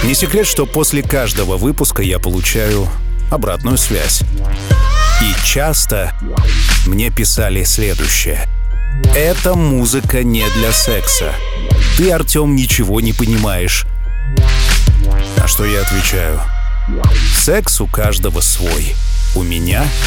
Не секрет, что после каждого выпуска я получаю обратную связь. И часто мне писали следующее. «Эта музыка не для секса. Ты, Артем, ничего не понимаешь». А что я отвечаю? Секс у каждого свой. У меня